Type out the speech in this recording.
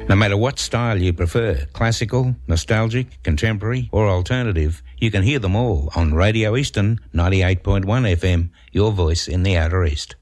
No matter what style you prefer, classical, nostalgic, contemporary or alternative, you can hear them all on Radio Eastern 98.1 FM, your voice in the Outer East.